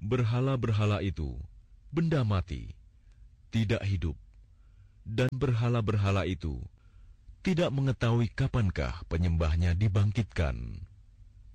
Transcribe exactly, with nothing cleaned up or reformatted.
Berhala-berhala itu benda mati, tidak hidup, dan berhala-berhala itu tidak mengetahui kapankah penyembahnya dibangkitkan.